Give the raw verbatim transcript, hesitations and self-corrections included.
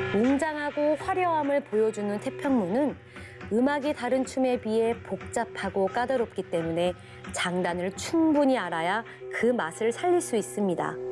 웅장하고 화려함을 보여주는 태평무는 음악이 다른 춤에 비해 복잡하고 까다롭기 때문에 장단을 충분히 알아야 그 맛을 살릴 수 있습니다.